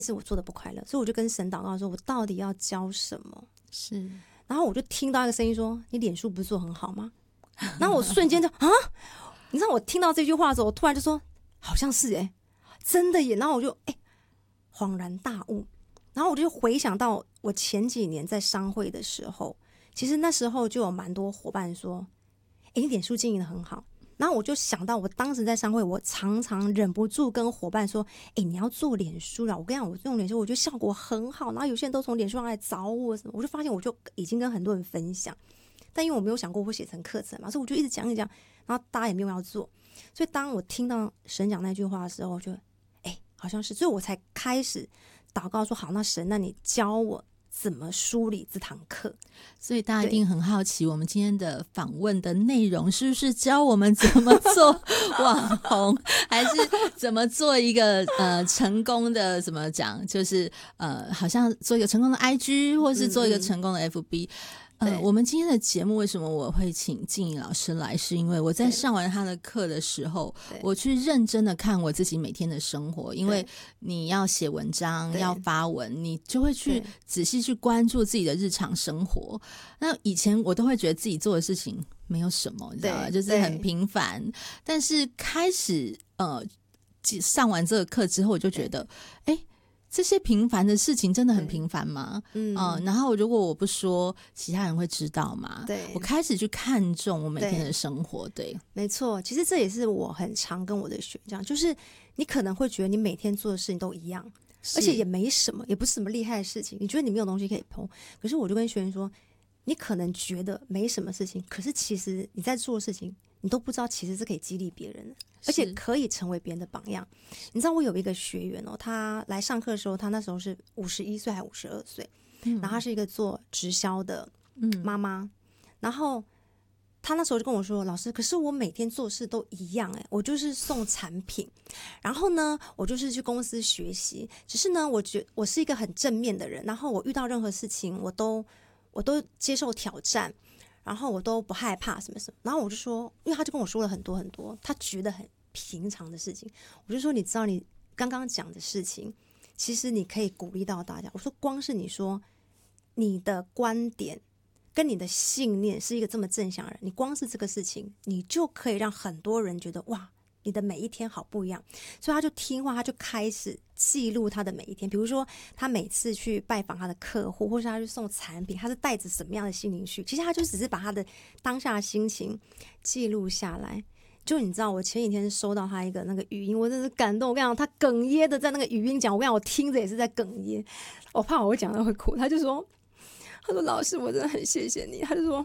是我做的不快乐，所以我就跟神祷告说，我到底要教什么？ 是， 然后我就听到一个声音说：“你脸书不是做很好吗？”然后我瞬间就啊，你知道我听到这句话的时候，我突然就说：“好像是真的耶！”然后我就恍然大悟，然后我就回想到我前几年在商会的时候，其实那时候就有蛮多伙伴说：“你脸书经营的很好。”然后我就想到，我当时在商会，我常常忍不住跟伙伴说：“你要做脸书了。”我跟你讲，我用脸书，我觉得效果很好。然后有些人都从脸书上来找我什么，我就发现我就已经跟很多人分享，但因为我没有想过会写成课程嘛，所以我就一直讲一讲，然后大家也没有要做。所以当我听到神讲那句话的时候，我就好像是，所以我才开始祷告说：“好，那神，那你教我怎么梳理这堂课。” 所以大家一定很好奇，我们今天的访问的内容是不是教我们怎么做网红，还是怎么做一个成功的怎么讲，就是好像做一个成功的 IG， 或是做一个成功的 FB。我们今天的节目为什么我会请静怡老师来，是因为我在上完他的课的时候，我去认真的看我自己每天的生活，因为你要写文章要发文，你就会去仔细去关注自己的日常生活。那以前我都会觉得自己做的事情没有什么，你知道吗？就是很平凡，但是开始上完这个课之后，我就觉得这些平凡的事情真的很平凡吗？然后如果我不说，其他人会知道吗？对，我开始去看重我每天的生活。对， 没错，其实这也是我很常跟我的学员讲，就是你可能会觉得你每天做的事情都一样，而且也没什么，也不是什么厉害的事情，你觉得你没有东西可以碰。可是我就跟学员说，你可能觉得没什么事情，可是其实你在做的事情，你都不知道其实是可以激励别人的，而且可以成为别人的榜样。你知道我有一个学员他来上课的时候，他那时候是51岁还52岁，然后他是一个做直销的妈妈，然后他那时候就跟我说：“老师，可是我每天做事都一样我就是送产品，然后呢，我就是去公司学习，只是呢，我觉得我是一个很正面的人，然后我遇到任何事情我都接受挑战。”然后我都不害怕什么什么，然后我就说，因为他就跟我说了很多很多他觉得很平常的事情，我就说，你知道你刚刚讲的事情，其实你可以鼓励到大家。我说光是你说你的观点跟你的信念是一个这么正向的人，你光是这个事情，你就可以让很多人觉得哇，你的每一天好不一样。所以他就听话，他就开始记录他的每一天，比如说他每次去拜访他的客户，或是他去送产品，他是带着什么样的心情去，其实他就只是把他的当下的心情记录下来。就你知道我前几天收到他一个那个语音，我真是感动。我跟你讲，他哽咽的在那个语音讲，我跟你讲，我听着也是在哽咽，我怕我会讲到会哭。他说老师，我真的很谢谢你。他就说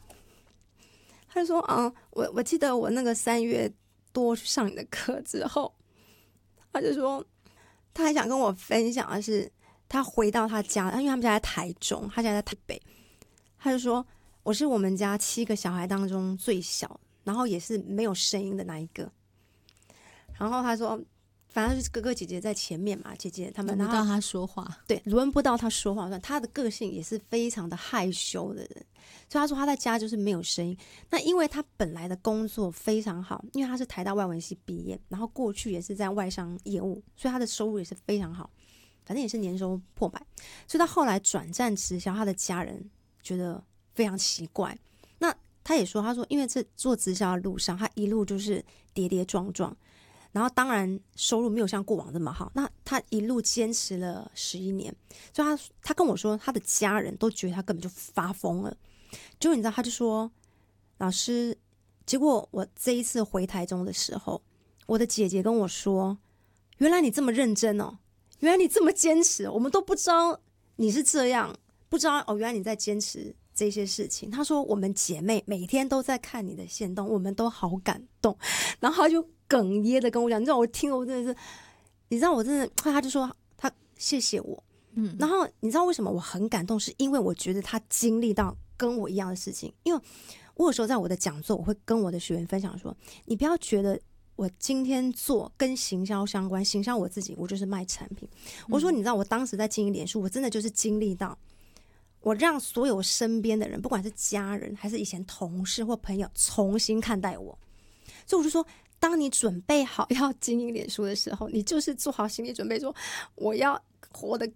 我记得我那个3月多去上你的课之后，他就说他还想跟我分享的是，他回到他家，因为他们家在台中，他家在台北，他就说我是我们家7个小孩当中最小，然后也是没有声音的那一个。然后他说反正就是哥哥姐姐在前面嘛，姐姐他们轮不到他说话， 对，轮不到他说话。他的个性也是非常的害羞的人，所以他说他在家就是没有声音。那因为他本来的工作非常好，因为他是台大外文系毕业，然后过去也是在外商业务，所以他的收入也是非常好，反正也是年收破百。所以他后来转战直销，他的家人觉得非常奇怪。那他也说，他说因为这做直销的路上，他一路就是跌跌撞撞，然后当然收入没有像过往这么好，那他一路坚持了11年，所以他跟我说，他的家人都觉得他根本就发疯了。结果你知道，他就说，老师，结果我这一次回台中的时候，我的姐姐跟我说，原来你这么认真哦，原来你这么坚持，我们都不知道你是这样，不知道原来你在坚持这些事情。他说我们姐妹每天都在看你的限动，我们都好感动。然后他就哽咽的跟我讲，你知道我听了我真的是，你知道我真的，他就说他谢谢我，然后你知道为什么我很感动，是因为我觉得他经历到跟我一样的事情。因为我有时候在我的讲座，我会跟我的学员分享说，你不要觉得我今天做跟行销相关，行销我自己，我就是卖产品。我说你知道我当时在经营脸书，我真的就是经历到我让所有身边的人，不管是家人还是以前同事或朋友，重新看待我。所以我就说，当你准备好要经营脸书的时候，你就是做好心理准备，说我要活的